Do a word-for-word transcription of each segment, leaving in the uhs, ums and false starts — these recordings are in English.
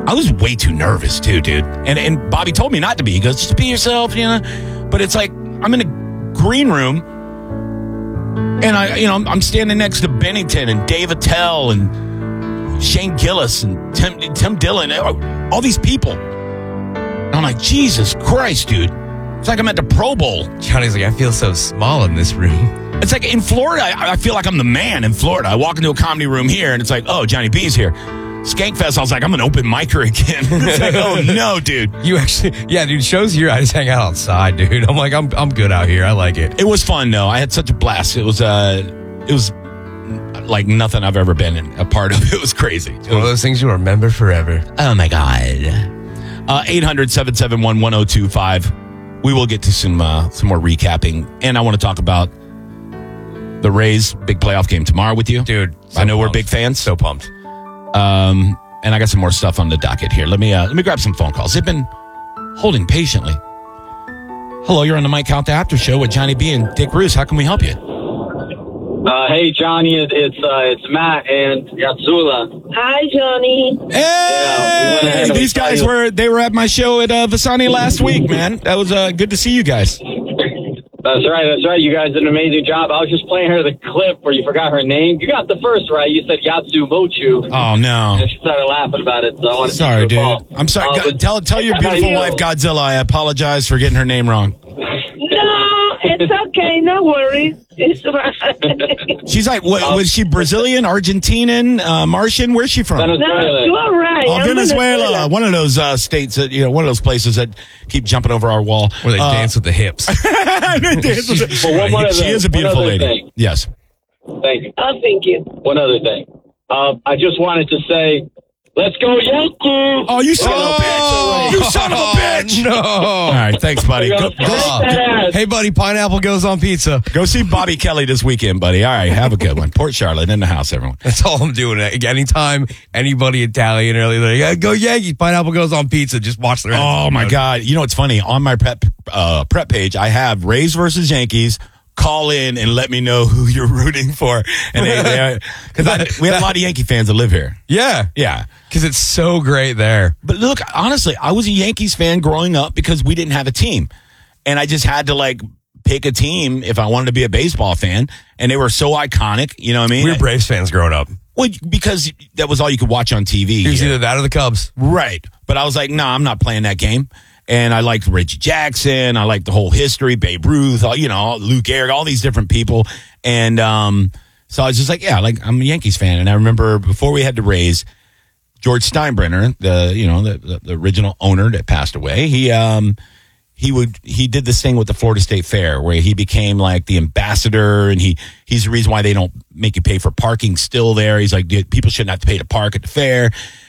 I was way too nervous too, dude. And and Bobby told me not to be. He goes, just be yourself, you know. But it's like I'm in a green room, and I, you know, I'm, I'm standing next to Bennington and Dave Attell and Shane Gillis and Tim Tim Dillon, all these people. And I'm like, Jesus Christ, dude. It's like I'm at the Pro Bowl. Johnny's like, I feel so small in this room. It's like in Florida, I, I feel like I'm the man in Florida. I walk into a comedy room here, and it's like, oh, Johnny B's here. Skankfest, I was like, I'm an open micer again. It's like, oh, no, dude. You actually, yeah, dude, shows here, I just hang out outside, dude. I'm like, I'm I'm good out here. I like it. It was fun, though. I had such a blast. It was, uh, it was like nothing I've ever been in, a part of. It was crazy. It It's one of those things you'll remember forever. Oh, my God. Uh, eight hundred, seven seven one, one oh two five. We will get to some uh, some more recapping. And I want to talk about the Rays' big playoff game tomorrow with you. Dude, so I know pumped. we're big fans. So pumped. Um, and I got some more stuff on the docket here. Let me uh, let me grab some phone calls. They've been holding patiently. Hello, you're on the Mike Count After Show with Johnny B and Dick Roos. How can we help you? Uh, hey, Johnny, it, it's uh, it's Matt and Yatsula. Hi, Johnny. Hey, Yeah, we went these guys were they were at my show at uh, Vasani last week, man. That was uh, good to see you guys. That's right, that's right. You guys did an amazing job. I was just playing her the clip where you forgot her name. You got the first right. You said Yatsu Mochu. Oh no. And she started laughing about it, so I wanted Sorry, to dude. call. I'm sorry. Uh, Go- but- tell tell your How beautiful you? wife Godzilla I apologize for getting her name wrong. No, it's okay. No worries. It's right. She's like, what, was she Brazilian, Argentinian, uh, Martian? Where's she from? No, Venezuela. you're right. Oh, I'm Venezuela. One of those uh, states that, you know, one of those places that keep jumping over our wall. Where they Uh, dance with the hips. But one, one she other- is a beautiful one other lady. thing. Yes. Thank you. Oh, thank you. One other thing. Uh, I just wanted to say, let's go Yankees! Oh, you son of a Oh, bitch! You son of a bitch! No. All right, thanks, buddy. Go, go, Dad. Hey, buddy, pineapple goes on pizza. go see Bobby Kelly this weekend, buddy. All right, have a good one. Port Charlotte in the house, everyone. That's all I'm doing. Anytime anybody Italian early, they're like, yeah, go Yankees. Pineapple goes on pizza. Just watch the rest. Oh my God! You know what's funny? On my prep uh, prep page, I have Rays versus Yankees. Call in and let me know who you're rooting for, and they because we have a lot of Yankee fans that live here. Yeah. Yeah, Because it's so great there. but look, honestly, I was a Yankees fan growing up because we didn't have a team, and I just had to like pick a team if I wanted to be a baseball fan, and they were so iconic. You know what I mean? We were Braves fans growing up. Well, because that was all you could watch on T V. It was here. either that or the Cubs. Right. But I was like, no, nah, I'm not playing that game. And I liked Reggie Jackson. I liked the whole history, Babe Ruth, all, you know, Luke Gehrig, all these different people. And um, so I was just like, yeah, like I'm a Yankees fan. And I remember before we had to raise George Steinbrenner, the you know the, the, the original owner that passed away, he um he would he did this thing with the Florida State Fair where he became like the ambassador, and he he's the reason why they don't make you pay for parking still there. He's like, dude, people shouldn't have to pay to park at the fair.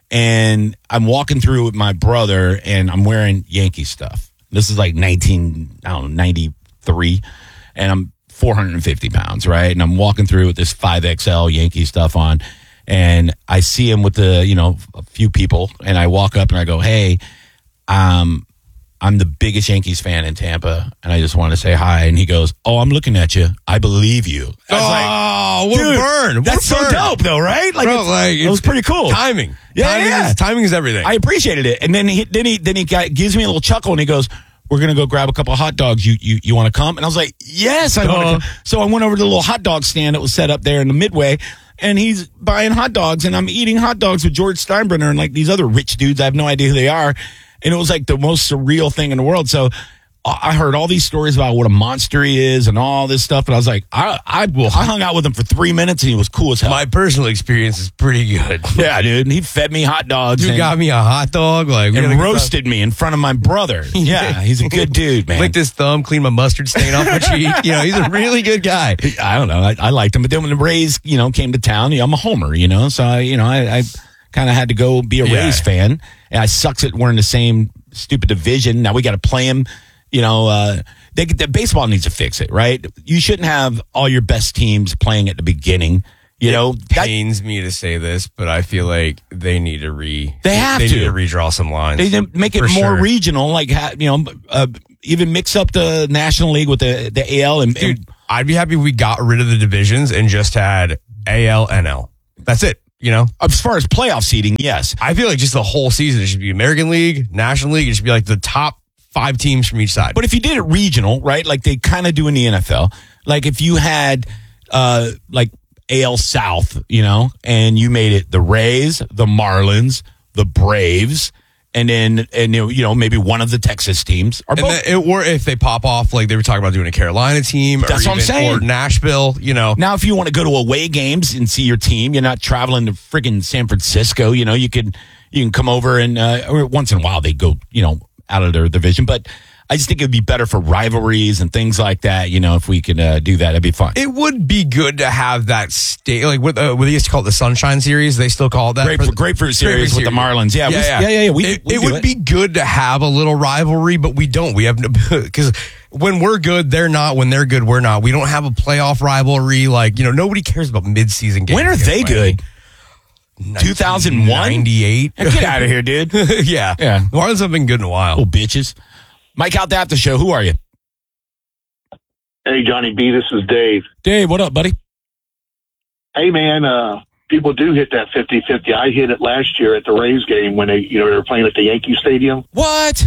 And I'm walking through with my brother, and I'm wearing Yankee stuff. This is like nineteen, I don't know, ninety-three, and I'm four hundred fifty pounds, right? And I'm walking through with this five X L Yankee stuff on, and I see him with the, you know, a few people, and I walk up and I go, hey, um, I'm the biggest Yankees fan in Tampa, and I just want to say hi. And he goes, oh, I'm looking at you. I believe you. I was like, Oh, what dude, a burn. What that's a so burn. dope, though, right? Like, Bro, it's- like, it was it's- pretty cool. Timing. Yeah, timing yeah. Is, timing is everything. I appreciated it. And then he then he then he got, gives me a little chuckle, and he goes, we're going to go grab a couple of hot dogs. You you you want to come? And I was like, yes, I want Duh. to come. So I went over to the little hot dog stand that was set up there in the Midway, and he's buying hot dogs, and I'm eating hot dogs with George Steinbrenner and like these other rich dudes. I have no idea who they are. And it was like the most surreal thing in the world. So I heard all these stories about what a monster he is and all this stuff. And I was like, I I, I hung out with him for three minutes, and he was cool as hell. My personal experience is pretty good. Yeah, dude. And he fed me hot dogs. Dude and, got me a hot dog. Like, we had a and good roasted me in front of my brother. Yeah, he's a good dude, time. man. Licked his thumb, cleaned my mustard stain off my cheek. You know, he's a really good guy. I don't know. I, I liked him. But then when the Rays, you know, came to town, you know, I'm a homer, you know. So, I, you know, I, I kind of had to go be a Yeah. Rays fan. And I sucks at we're in the same stupid division. Now we got to play him. You know, uh, they, the baseball needs to fix it, right? You shouldn't have all your best teams playing at the beginning. You know, It that, pains me to say this, but I feel like they need to re. They have they to. need to redraw some lines. they didn't make it For more sure. regional, like ha- you know, uh, even mix up the National League with the the A L and, Dude, and I'd be happy if we got rid of the divisions and just had A L, N L. That's it. You know, As far as playoff seeding, yes. I feel like just the whole season, it should be American League, National League. It should be like the top five teams from each side. But if you did it regional, right, like they kind of do in the N F L, like if you had uh, like A L South, you know, and you made it the Rays, the Marlins, the Braves, and then and you know maybe one of the Texas teams or And both. then it, or if they pop off, like they were talking about doing a Carolina team. That's or what I'm even- saying. Or Nashville, you know. Now, if you want to go to away games and see your team, you're not traveling to friggin' San Francisco. You know, you can you can come over and uh, or once in a while they go, you know, out of their division. But I just think it would be better for rivalries and things like that. You know, if we could uh, do that, it'd be fun. It would be good to have that state, like what, uh, what they used to call it the Sunshine Series. They still call it that. Grapefruit, grapefruit series with the Marlins. Yeah, yeah, we, yeah. yeah, yeah, yeah. We, it we it do would be good to have a little rivalry, but we don't. We have no, because when we're good, they're not. When they're good, we're not. We don't have a playoff rivalry. Like, you know, nobody cares about midseason games. When are they good? two thousand one? ninety-eight Get out of here, dude. yeah. Yeah. The Marlins have been good in a while. Oh, bitches. Mike out the after show. Who are you? Hey, Johnny B, this is Dave. Dave, what up, buddy? Hey, man, uh, people do hit that fifty-fifty. I hit it last year at the Rays game when they, you know, they were playing at the Yankee Stadium. What?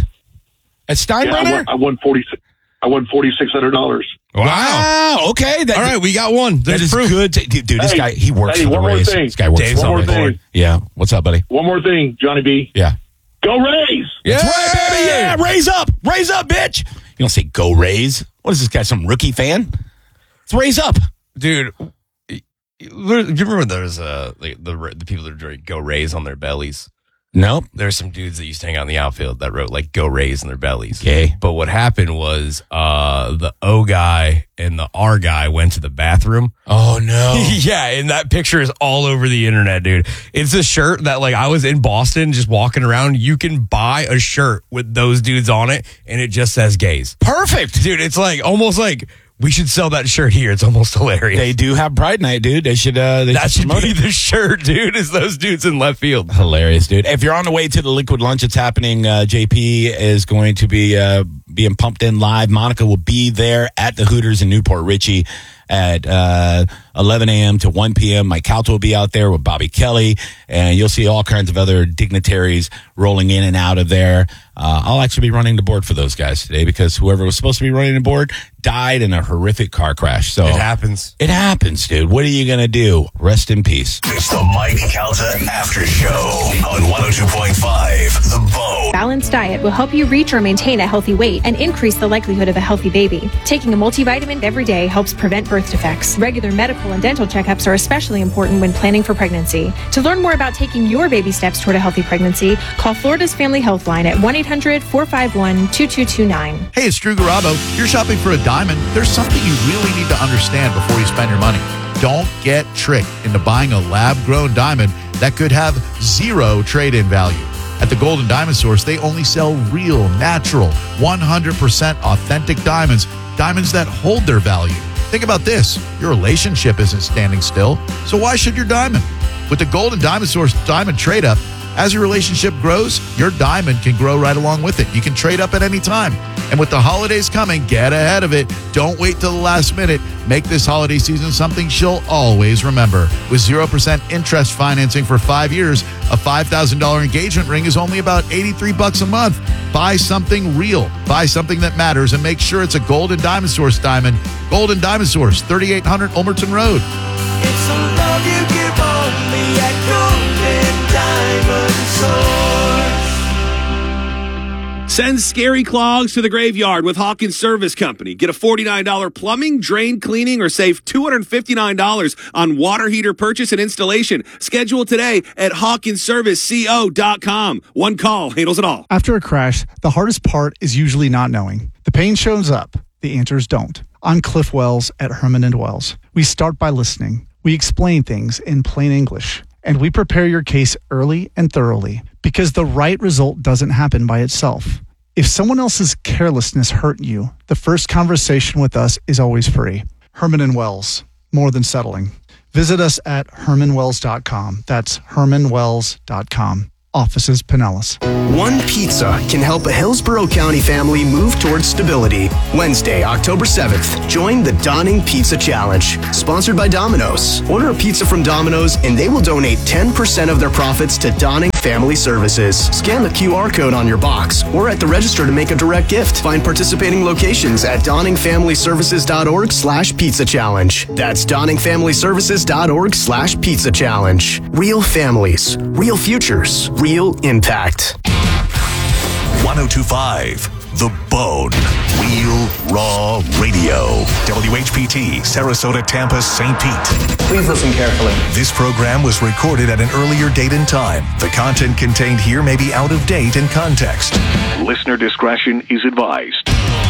At Yeah, I Steinbrenner? won, I won forty. I won forty six hundred dollars. Wow. Wow. Okay. That, All right, we got one. That There's is proof. good. To, dude, dude, this Hey, guy, he works hey, for the one more Rays. thing. This guy works Dave's for One the more Rays. thing. Yeah. What's up, buddy? One more thing, Johnny B. Yeah. Go Rays! Yeah. That's right, baby. Yeah. Raise up. Raise up, bitch. You don't say go Rays. What is this guy, some rookie fan? It's raise up. Dude, do you remember there's uh, like the the people that wrote Go Rays on their bellies? Nope. There's some dudes that used to hang out in the outfield that wrote like Go Rays on their bellies. Okay. But what happened was uh, the O guy and the R guy went to the bathroom. Oh, no. Yeah, and that picture is all over the internet, dude. It's a shirt that, like, I was in Boston just walking around. You can buy a shirt with those dudes on it, and it just says gays. Perfect. Dude, it's like almost like we should sell that shirt here. It's almost hilarious. They do have Pride Night, dude. They should, uh, they that should promote be it. the shirt, dude, is those dudes in left field. Hilarious, dude. If you're on the way to the Liquid Lunch, it's happening. Uh, J P is going to be uh, being pumped in live. Monica will be there at the Hooters in Newport Richie at uh, eleven a.m. to one p.m. Mike Calta will be out there with Bobby Kelly, and you'll see all kinds of other dignitaries rolling in and out of there. Uh, I'll actually be running the board for those guys today because whoever was supposed to be running the board died in a horrific car crash. So It happens. It happens, dude. What are you going to do? Rest in peace. It's the Mike Calta After Show on one oh two point five The Bone. Balanced diet will help you reach or maintain a healthy weight and increase the likelihood of a healthy baby. Taking a multivitamin every day helps prevent birth defects. Regular medical and dental checkups are especially important when planning for pregnancy. To learn more about taking your baby steps toward a healthy pregnancy, call Florida's Family Health Line at one eight hundred four five one two two two nine. Hey, it's Drew Garabo. You're shopping for a diamond. There's something you really need to understand before you spend your money. Don't get tricked into buying a lab-grown diamond that could have zero trade-in value. At the Golden Diamond Source, they only sell real, natural, one hundred percent authentic diamonds, diamonds that hold their value. Think about this. Your relationship isn't standing still, so why should your diamond? With the Golden Diamond Source Diamond Trade-Up, as your relationship grows, your diamond can grow right along with it. You can trade up at any time. And with the holidays coming, get ahead of it. Don't wait till the last minute. Make this holiday season something she'll always remember. With zero percent interest financing for five years, a five thousand dollars engagement ring is only about eighty-three bucks a month. Buy something real. Buy something that matters and make sure it's a Golden Diamond Source diamond. Golden Diamond Source, thirty-eight hundred Ulmerton Road. It's a love you give only at Golden Diamond Source. Send scary clogs to the graveyard with Hawkins Service Company. Get a forty-nine dollars plumbing, drain cleaning, or save two hundred fifty-nine dollars on water heater purchase and installation. Schedule today at hawkins service co dot com. One call handles it all. After a crash, the hardest part is usually not knowing. The pain shows up. The answers don't. I'm Cliff Wells at Herman and Wells. We start by listening. We explain things in plain English. And we prepare your case early and thoroughly because the right result doesn't happen by itself. If someone else's carelessness hurt you, the first conversation with us is always free. Herman and Wells, more than settling. Visit us at herman wells dot com. That's herman wells dot com. Offices Pinellas. One pizza can help a Hillsborough County family move towards stability. Wednesday, October seventh, join the Donning Pizza Challenge, sponsored by Domino's. Order a pizza from Domino's and they will donate ten percent of their profits to Donning Family Services. Scan the Q R code on your box or at the register to make a direct gift. Find participating locations at donningfamilyservices.org slash pizza challenge. That's donningfamilyservices.org slash pizza challenge. Real families, real futures, real impact. ten twenty-five The Bone. Real Raw Radio. W H P T, Sarasota, Tampa, Saint Pete. Please listen carefully. This program was recorded at an earlier date and time. The content contained here may be out of date in context. Listener discretion is advised.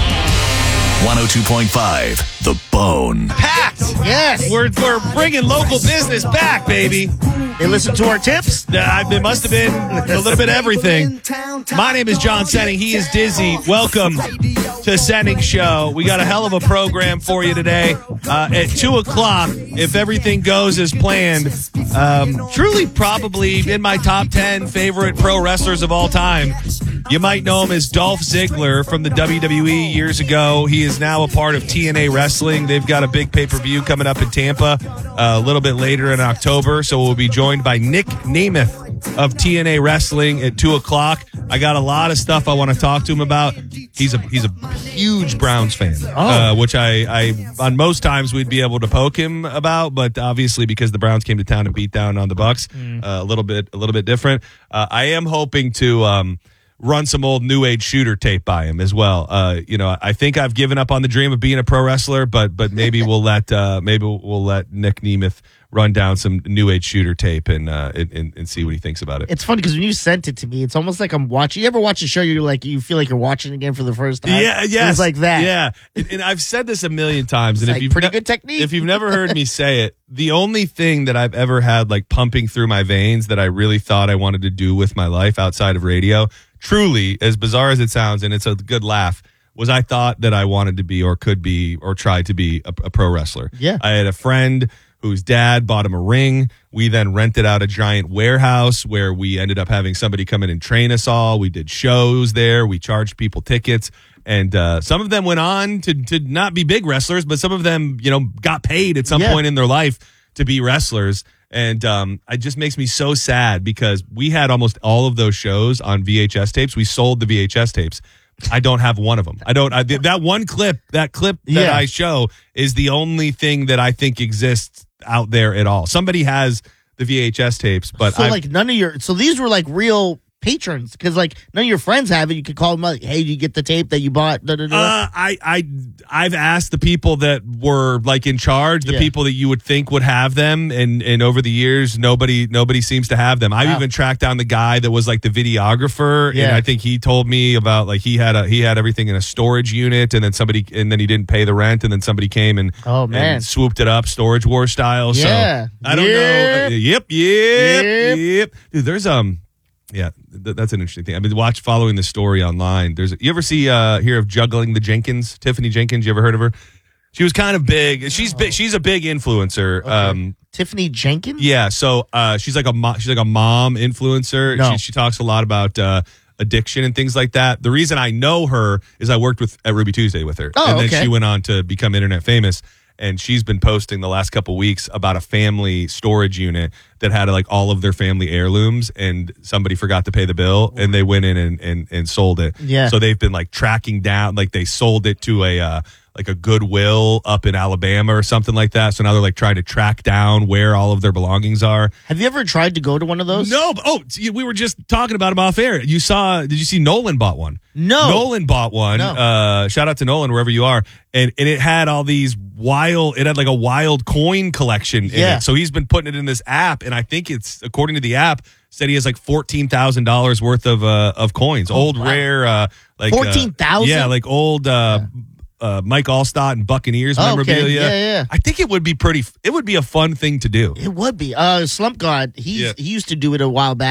one oh two point five The Bone. Packed. Yes. We're, we're bringing local business back, baby. They listen to our tips? Uh, it must have been a little bit of everything. My name is John Senning. He is Dizzy. Welcome to Senning Show. We got a hell of a program for you today. Uh, at two o'clock, if everything goes as planned, um, truly probably in my top ten favorite pro wrestlers of all time. You might know him as Dolph Ziggler from the W W E years ago. He is now a part of T N A Wrestling. They've got a big pay-per-view coming up in Tampa uh, a little bit later in October. So we'll be joined by Nick Nemeth of T N A Wrestling at two o'clock. I got a lot of stuff I want to talk to him about. He's a he's a huge Browns fan, oh. uh, which I, I on most times we'd be able to poke him about, but obviously because the Browns came to town and beat down on the Bucks, mm. uh, a little bit a little bit different. Uh, I am hoping to um, run some old New Age shooter tape by him as well. Uh, you know, I think I've given up on the dream of being a pro wrestler, but but maybe we'll let uh, maybe we'll let Nick Nemeth run down some New Age shooter tape and uh, and, and see what he thinks about it. It's funny because when you sent it to me, it's almost like I'm watching. You ever watch a show? You're like you feel like you're watching again for the first time. Yeah, yeah, it's like that. Yeah, and, and I've said this a million times. It's and like if you've pretty ne- good technique. If you've never heard me say it, the only thing that I've ever had like pumping through my veins that I really thought I wanted to do with my life outside of radio, truly, as bizarre as it sounds, and it's a good laugh, was I thought that I wanted to be or could be or try to be a, a pro wrestler. Yeah, I had a friend whose dad bought him a ring. We then rented out a giant warehouse where we ended up having somebody come in and train us all. We did shows there. We charged people tickets. And uh, some of them went on to, to not be big wrestlers, but some of them, you know, got paid at some yeah. point in their life to be wrestlers. And um, it just makes me so sad because we had almost all of those shows on V H S tapes. We sold the V H S tapes. I don't have one of them. I don't. I, that one clip, that clip that yeah. I show is the only thing that I think exists out there at all. Somebody has the V H S tapes, but so I've, like none of your so these were like real patrons because like none of your friends have it. You could call them like, hey, you get the tape that you bought. Da, da, da. Uh, I I I've asked the people that were like in charge, the Yeah. people that you would think would have them, and and over the years, nobody nobody seems to have them. I've Wow. even tracked down the guy that was like the videographer, and Yeah. I think he told me about like he had a he had everything in a storage unit, and then somebody and then he didn't pay the rent, and then somebody came and Oh, man. and swooped it up, Storage War style. Yeah. So I don't Yep. know. Yep, yep, Yep. yep. Dude, there's um. Yeah, th- that's an interesting thing. I've been watch following the story online. There's you ever see uh hear of Juggling the Jenkins? Tiffany Jenkins, you ever heard of her? She was kind of big. She's big, she's a big influencer. Um Tiffany Jenkins? yeah, so uh she's like a mo- she's like a mom influencer. No. She she talks a lot about uh addiction and things like that. The reason I know her is I worked with at Ruby Tuesday with her. Oh, and then okay. she went on to become internet famous. And she's been posting the last couple weeks about a family storage unit that had like all of their family heirlooms, and somebody forgot to pay the bill, and they went in and and, and sold it. Yeah. So they've been like tracking down, like they sold it to a uh, like a Goodwill up in Alabama or something like that. So now they're like trying to track down where all of their belongings are. Have you ever tried to go to one of those? No, but, oh, see, we were just talking about them off air. You saw? Did you see Nolan bought one? No. Nolan bought one. No. Uh, shout out to Nolan wherever you are. And and it had all these wild. It had like a wild coin collection in Yeah. it. So he's been putting it in this app, and I think it's according to the app said he has like fourteen thousand dollars worth of uh, of coins, old wow. rare uh, like fourteen thousand? Uh, yeah, like old. Uh, Uh, Mike Allstott and Buccaneers Oh, okay. memorabilia. Yeah, yeah. I think it would be pretty. It would be a fun thing to do. It would be. Uh, Slump God, he's, Yeah. he used to do it a while back.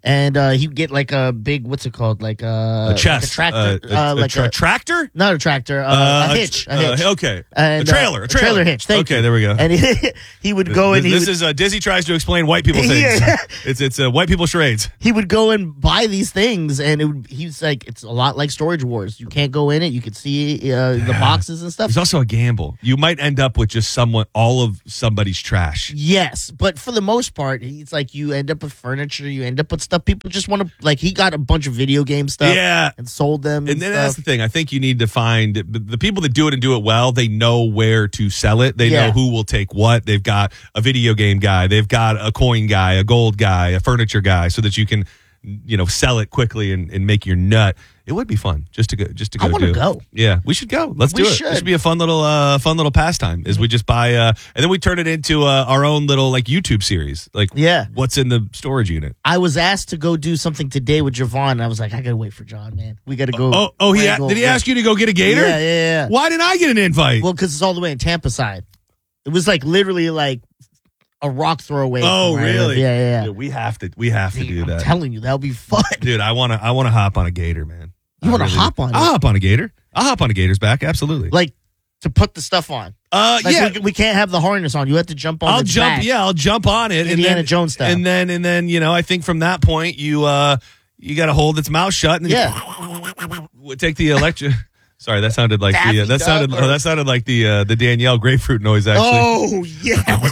and uh, he'd get like a big, what's it called, like a, A chest. like a tractor, Uh, a- uh, a like tra- a tractor, not a tractor, uh, Uh, a hitch, a uh, hitch. okay. And, A trailer, uh, a trailer. trailer hitch. Thank Okay, you. there we go. And he, he would go and this he this would, is uh, Dizzy tries to explain white people things. Yeah. It's it's uh, white people charades. he would go and buy these things, and it would, he's like, it's a lot like Storage Wars. You can't go in it. You can see uh, the boxes and stuff. There's also a gamble. You might end up with just someone, all of somebody's trash. Yes, but for the most part, it's like you end up with furniture, you end up with stuff people just want to, like, he got a bunch of video game stuff Yeah. and sold them. And then that's the thing. I think you need to find the, the people that do it and do it well. They know where to sell it. They Yeah. know who will take what. They've got a video game guy. They've got a coin guy, a gold guy, a furniture guy, so that you can, you know, sell it quickly and, and make your nut. It would be fun just to go. Just to go. I wanna do. go. Yeah, we should go. Let's We do it. should. This should be a fun little, uh, fun little pastime. Is we just buy, uh, and then we turn it into uh, our own little like YouTube series. Like, Yeah. what's in the storage unit? I was asked to go do something today with Javon, and I was like, I gotta wait for John, man. We gotta go. Oh, oh, he wrangle- did he ask you to go get a gator? Yeah, yeah, yeah. Why didn't I get an invite? Well, because it's all the way in Tampa side. It was like literally like a rock throw away. Oh, from where I live. really? Yeah, yeah, yeah. Dude, we have to. We have to do I'm that. telling you, that'll be fun. Dude, I want to. I want to hop on a gator, man. You I want to really hop do. on it? I'll hop on a gator. I'll hop on a gator's back. Absolutely. Like to put the stuff on. Uh, Like, yeah. we, we can't have the harness on. You have to jump on. I'll its jump. back. Yeah, I'll jump on it. and Indiana then, Jones style. And then, and then, you know, I think from that point, you uh, you got to hold its mouth shut and then Yeah. you take the electric. Sorry, that sounded like the. Uh, Daffy that sounded. Duck Oh, or- that sounded like the uh, the Danielle grapefruit noise. Actually. Oh yeah.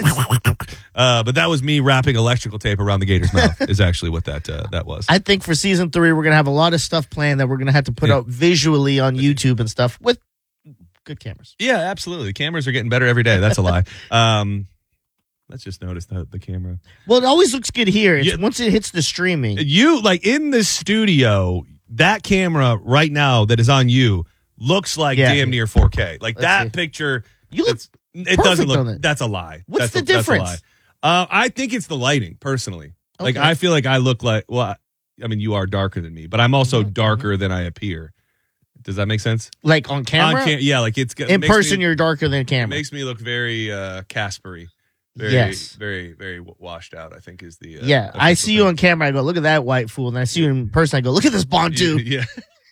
Uh, but that was me wrapping electrical tape around the gator's mouth. Is actually what that uh, that was. I think for season three, we're gonna have a lot of stuff planned that we're gonna have to put Yeah. out visually on YouTube and stuff with good cameras. Yeah, absolutely. Cameras are getting better every day. That's a lie. Um, let's just notice the, the camera. Well, it always looks good here. It's, Yeah. Once it hits the streaming, You, like, in the studio, that camera right now that is on you looks like Yeah. damn near four K. Like, Let's that see. picture, you look. it's, it doesn't perfect on look, it. that's a lie. What's That's the a, that's a difference? lie. Uh, I think it's the lighting, personally. Like, Okay. I feel like I look like, well, I, I mean, you are darker than me, but I'm also Mm-hmm. darker than I appear. Does that make sense? Like on camera, On cam- yeah, like it's in makes person, me- you're darker than It camera. makes me look very uh, Caspery. Very, Yes. very, very w- washed out, I think is the. Uh, yeah, I see you on camera. I go, look at that white fool, and I see you in person. I go, look at this Bantu. Yeah.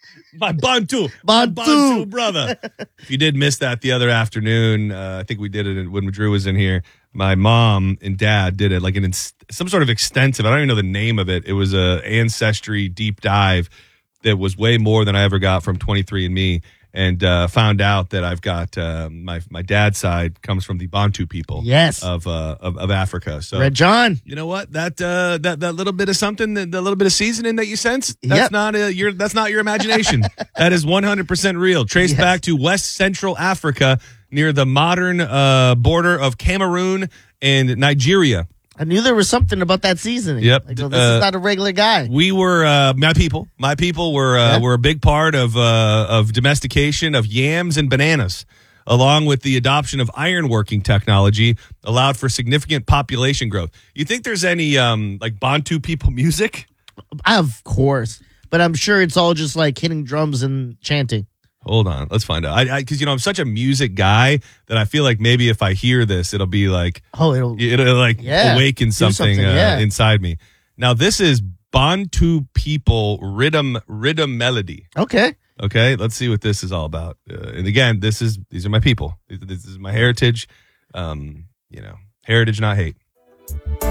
My Bantu. My Bantu. Bantu brother. If you did miss that the other afternoon, uh, I think we did it when Drew was in here. My mom and dad did it like an ins- some sort of extensive, I don't even know the name of it. It was a ancestry deep dive that was way more than I ever got from twenty-three and me. And uh, found out that I've got uh, my my dad's side comes from the Bantu people, Yes. of uh, of, of Africa. So Red John. you know what? That uh, that that little bit of something, that, that little bit of seasoning that you sense, that's Yep. not a, your that's not your imagination. That is one hundred percent real. Traced Yes. back to West Central Africa, near the modern uh, border of Cameroon and Nigeria. I knew there was something about that seasoning. Yep. I go, this Uh, is not a regular guy. We were uh, my people. My people were uh, Yeah. were a big part of uh, of domestication of yams and bananas, along with the adoption of ironworking technology, allowed for significant population growth. You think there's any um, like Bantu people music? Of course, but I'm sure it's all just like hitting drums and chanting. Hold on, let's find out. I because you know I'm such a music guy that I feel like maybe if I hear this, it'll be like Oh, it'll. it'll like Yeah, awaken do something, something, uh, yeah. inside me. Now this is Bantu people rhythm rhythm melody. Okay. Okay, let's see what this is all about. Uh, and again, this is these are my people. This is my heritage. Um, you know, heritage, not hate.